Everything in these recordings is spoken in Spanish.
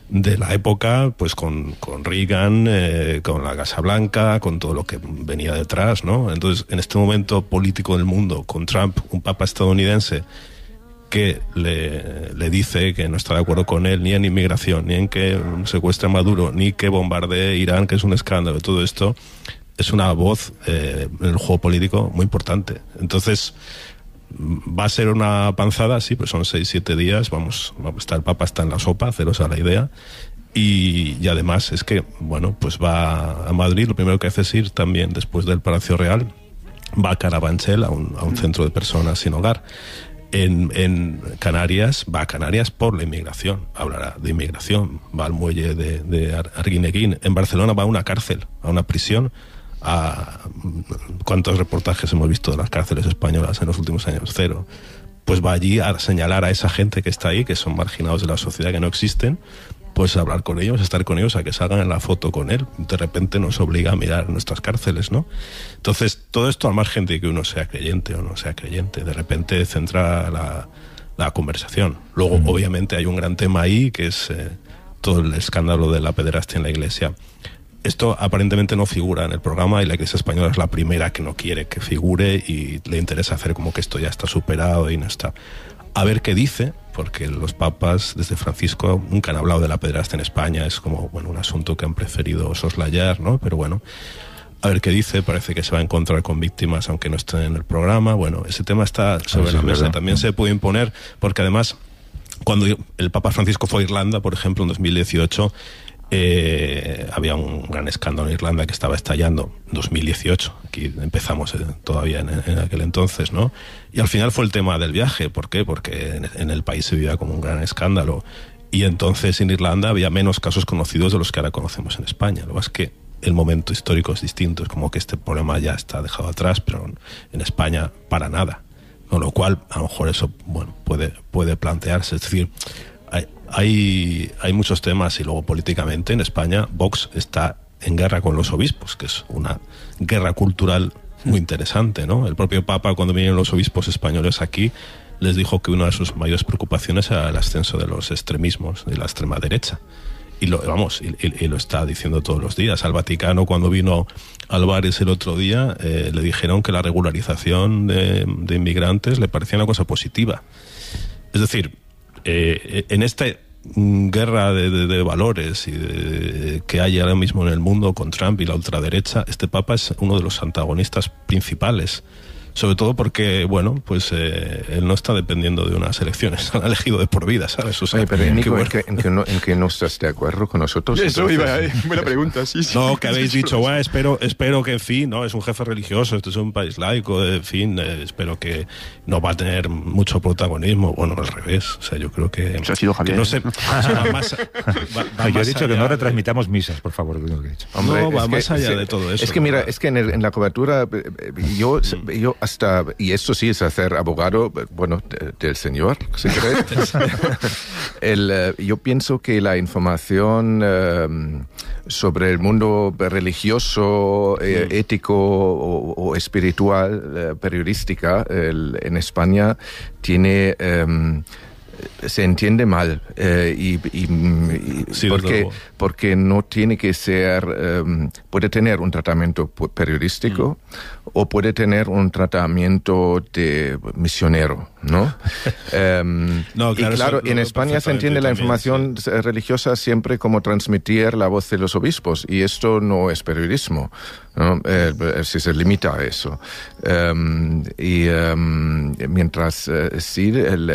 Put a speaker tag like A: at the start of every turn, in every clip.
A: de la época, pues con Reagan, con la Casa Blanca, con todo lo que venía detrás, ¿no? Entonces, en este momento político del mundo, con Trump, un papa estadounidense que le dice que no está de acuerdo con él ni en inmigración, ni en que secuestre a Maduro, ni que bombardee Irán, que es un escándalo, todo esto es una voz en el juego político muy importante. Entonces, va a ser una panzada, sí, pues son 6-7 días, vamos a estar, el Papa está en la sopa, haceros a la idea, y además es que, bueno, pues va a Madrid, lo primero que hace es ir también, después del Palacio Real, va a Carabanchel, a un centro de personas sin hogar. En Canarias, va a Canarias por la inmigración, hablará de inmigración, va al muelle de Arguineguín. En Barcelona va a una cárcel, a una prisión. ¿Cuántos reportajes hemos visto de las cárceles españolas en los últimos años? 0. Pues va allí a señalar a esa gente que está ahí, que son marginados de la sociedad, que no existen, pues hablar con ellos, estar con ellos, a que salgan en la foto con él. De repente nos obliga a mirar nuestras cárceles, ¿no? Entonces, todo esto, al margen de que uno sea creyente o no sea creyente, de repente centra la conversación. Luego, obviamente, hay un gran tema ahí, que es todo el escándalo de la pederastia en la Iglesia. Esto aparentemente no figura en el programa, y la Iglesia española es la primera que no quiere que figure y le interesa hacer como que esto ya está superado y no está. A ver qué dice, porque los papas, desde Francisco, nunca han hablado de la pederastia en España. Es como, bueno, un asunto que han preferido soslayar, ¿no? Pero bueno, a ver qué dice. Parece que se va a encontrar con víctimas, aunque no estén en el programa. Bueno, ese tema está sobre la mesa. También se puede imponer, porque además, cuando el Papa Francisco fue a Irlanda, por ejemplo, en 2018, había un gran escándalo en Irlanda que estaba estallando. 2018, aquí empezamos todavía en aquel entonces, ¿no? Y al final fue el tema del viaje. ¿Por qué? Porque en el país se vivía como un gran escándalo, y entonces en Irlanda había menos casos conocidos de los que ahora conocemos en España. Lo que pasa es que el momento histórico es distinto, es como que este problema ya está dejado atrás, pero en España para nada, con lo cual a lo mejor eso, bueno, puede plantearse. Es decir, hay muchos temas, y luego políticamente en España Vox está en guerra con los obispos, que es una guerra cultural muy interesante, ¿no? El propio Papa, cuando vinieron los obispos españoles aquí, les dijo que una de sus mayores preocupaciones era el ascenso de los extremismos, de la extrema derecha. Y lo está diciendo todos los días. Al Vaticano, cuando vino Álvarez el otro día, le dijeron que la regularización de inmigrantes le parecía una cosa positiva. Es decir, en esta guerra de valores y que hay ahora mismo en el mundo con Trump y la ultraderecha, este Papa es uno de los antagonistas principales. Sobre todo porque, bueno, pues él no está dependiendo de unas elecciones, han elegido de por vida, ¿sabes? O sea,
B: pero Nico,
A: bueno.
B: ¿en que no estás de acuerdo con nosotros?
C: Eso iba, buena pregunta, sí.
A: No, que habéis dicho, bueno, espero que, en fin, no es un jefe religioso, esto es un país laico, en fin, espero que no va a tener mucho protagonismo. Bueno, al revés, o sea, yo creo que...
C: Eso ha sido Javier.
A: Que no sé,
D: yo he dicho que no retransmitamos misas, por favor.
B: Hombre,
A: no, va más allá
B: que,
A: de todo eso.
B: Es que mira, es que en la cobertura, yo hasta, y esto sí es hacer abogado, bueno, del señor, si queréis. Yo pienso que la información sobre el mundo religioso, ético o espiritual, periodística, en España tiene... se entiende mal
A: sí,
B: porque no tiene que ser, puede tener un tratamiento periodístico o puede tener un tratamiento de misionero, ¿no?
A: No, claro,
B: y claro, en España se entiende la información religiosa siempre como transmitir la voz de los obispos, y esto no es periodismo, ¿no? Si se limita a eso. Mientras sí,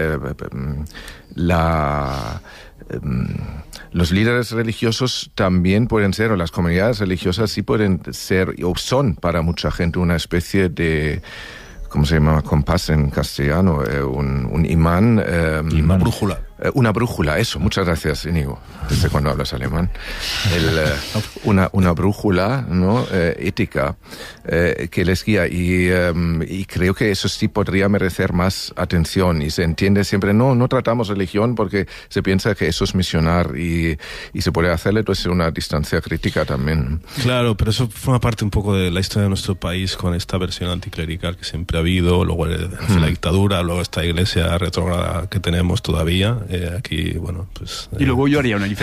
B: los líderes religiosos también pueden ser, o las comunidades religiosas sí pueden ser, o son para mucha gente, una especie de, ¿cómo se llama? Compás en castellano, un imán.
A: Imán. Brújula.
B: Una brújula, eso. Muchas gracias, Íñigo, desde cuando hablas alemán. Una brújula, ¿no? Ética, que les guía. Y creo que eso sí podría merecer más atención. Y se entiende siempre, no tratamos religión porque se piensa que eso es misionar, y se puede hacerle entonces una distancia crítica también.
A: Claro, pero eso forma parte un poco de la historia de nuestro país, con esta versión anticlerical que siempre ha habido, luego la dictadura, luego esta iglesia retrógrada que tenemos todavía. Aquí, bueno, pues...
C: Y luego yo haría una diferencia